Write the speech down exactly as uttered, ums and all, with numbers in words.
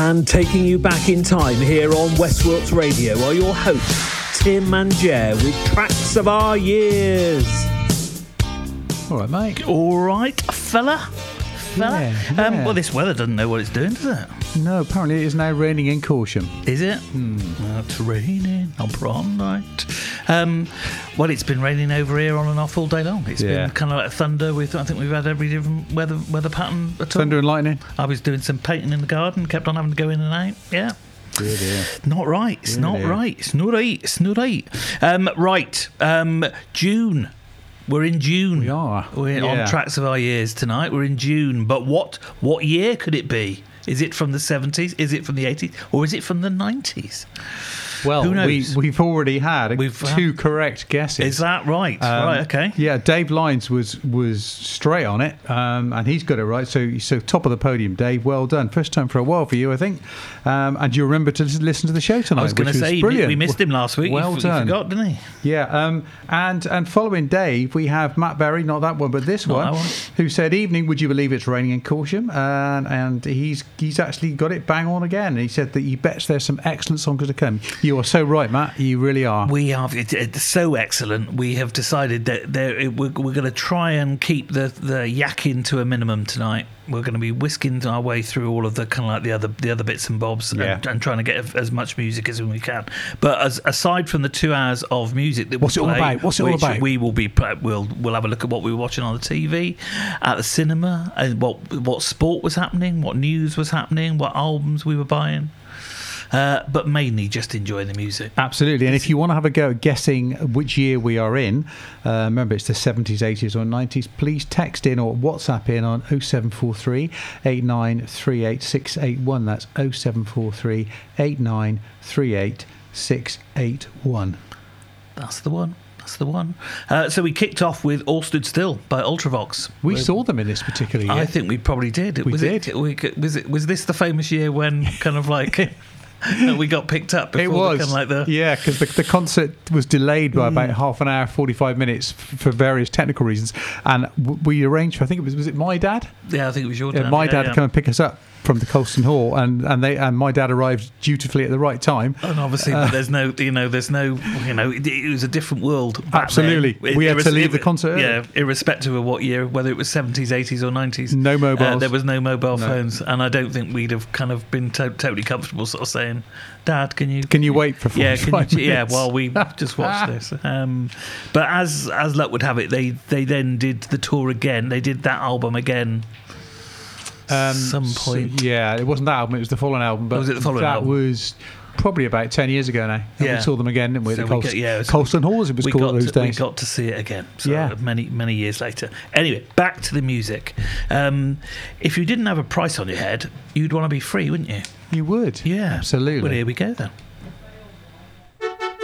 And taking you back in time here on West Wilts Radio are your hosts, Tim and Jer, with Tracks of Our Years. All right, mate. All right, fella. Fella. Yeah, yeah. Um, well, this weather doesn't know what it's doing, does it? No, apparently it is now raining in Corsham. Is it? Hmm. Well, it's raining on prom night. Um, well, it's been raining over here on and off all day long. It's Yeah. been kind of like thunder. With I think we've had every different weather weather pattern at all. Thunder and lightning? I was doing some painting in the garden, kept on having to go in and out. Yeah. Dear, dear. Not right. It's Dear, not dear. right. It's not right. It's not right. Um, right. Um, June. We're in June. We are. We're Yeah. on Tracks of Our Years tonight. We're in June. But what what year could it be? Is it from the seventies? Is it from the eighties? Or is it from the nineties? Well, Who knows? We, we've already had We've two correct guesses. Is that right? Um, right, okay. Yeah, Dave Lyons was was straight on it, um, and he's got it right. So, so top of the podium, Dave. Well done. First time for a while for you, I think. Um, and you remember to listen to the show tonight. I was going to say, brilliant. we missed him last week. Well you, f- done. You forgot, didn't he? Yeah, um, and and following Dave, we have Matt Berry, not that one, but this Not one, that one. who said, "Evening, would you believe it's raining in Corsham?" And and he's he's actually got it bang on again. He said that he bets there's some excellent songs to come. You are so right, Matt. You really are. We are it, it's so excellent. We have decided that there, it, we're, we're going to try and keep the, the yakking to a minimum tonight. We're going to be whisking our way through all of the kind of like the other the other bits and bobs Yeah. and, and trying to get as much music as we can. But as, aside from the two hours of music that What's it we all play, about? What's it all which about? We will be we'll we'll have a look at what we were watching on the T V, at the cinema, and what what sport was happening, what news was happening, what albums we were buying. Uh, but mainly just enjoying the music. Absolutely. And if you want to have a go at guessing which year we are in, uh, remember it's the seventies, eighties or nineties, please text in or WhatsApp in on oh seven four three, eight nine three eight, six eight one. That's oh seven four three, eight nine three eight, six eight one. That's the one. That's the one. Uh, so we kicked off with All Stood Still by Ultravox. We We're- saw them in this particular year. I think we probably did. We was did. It, we, was it? Was this the famous year when kind of like we got picked up before It was, the, kind of like the yeah, because the, the concert was delayed by about half an hour, forty-five minutes f- for various technical reasons, and w- we arranged for, I think it was, was it my dad? yeah, I think it was your Yeah, dad. my yeah, dad yeah. to come and pick us up from the Colston Hall, and and they and my dad arrived dutifully at the right time. And obviously, Uh, there's no, you know, there's no, you know, it, it was a different world. back Absolutely. then. We had to Irres- leave the concert Yeah, irrespective of what year, whether it was seventies, eighties, or nineties. No mobiles. Uh, there was no mobile No. phones, and I don't think we'd have kind of been to- totally comfortable, sort of saying, "Dad, can you Can you wait for yeah, forty-five can you, yeah, minutes? while we just watch this." Um, but as as luck would have it, they they then did the tour again. They did that album again. Um, some so- point. yeah, it wasn't that album; it was the following album. But Was it the following that album? was probably about ten years ago now. And Yeah. we saw them again, didn't we? So the we Col- got- yeah, so Colston Hall, as it was we called got those to, we days. got to see it again. So Yeah. many many years later. Anyway, back to the music. Um, if you didn't have a price on your head, you'd want to be free, wouldn't you? You would, Yeah, absolutely. Well, here we go then.